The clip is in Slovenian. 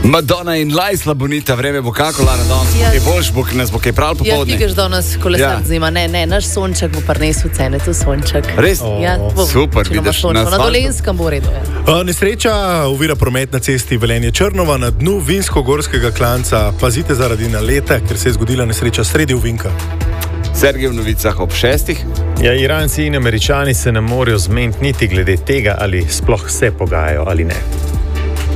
Madonna in Lajsla Bonita, vreme bo kako, Lara, danes bo kaj boljš, bo nas bo kaj prav popoldne. Ja, ti gaš danes kolesar zima, ne, naš sonček bo prinesel cene, tu sonček. Res? Ja, super, vidiš. Na Dolenskem bo redo. Ja. Nesreča ovira promet na cesti Velenje-Črnova na dnu Vinsko-Gorskega klanca. Pazite zaradi naleta, ker se je zgodila nesreča sredi ovinka. Sergej v novicah ob 6. Ja, Iranci in Američani se ne morejo zmeniti niti glede tega, ali sploh se pogajajo ali ne.